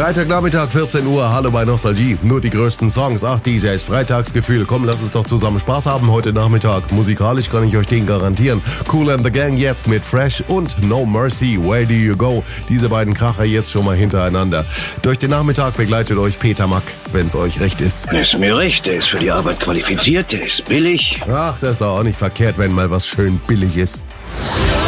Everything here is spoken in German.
Freitagnachmittag, 14 Uhr, hallo bei Nostalgie. Nur die größten Songs. Ach, dieser ist Freitagsgefühl. Komm, lass uns doch zusammen Spaß haben heute Nachmittag. Musikalisch kann ich euch den garantieren. Kool and the Gang jetzt mit Fresh und No Mercy, Where Do You Go? Diese beiden Kracher jetzt schon mal hintereinander. Durch den Nachmittag begleitet euch Peter Mack, wenn's euch recht ist. Ist mir recht, der ist für die Arbeit qualifiziert, der ist billig. Ach, das ist auch nicht verkehrt, wenn mal was schön billig ist.